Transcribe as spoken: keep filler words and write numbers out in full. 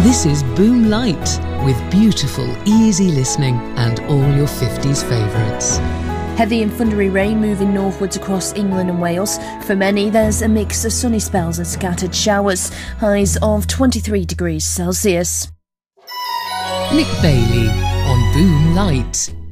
This is Boom Light, with beautiful, easy listening and all your fifties favourites. Heavy and thundery rain moving northwards across England and Wales. For many, there's a mix of sunny spells and scattered showers. Highs of twenty-three degrees Celsius. Nick Bailey on Boom Light.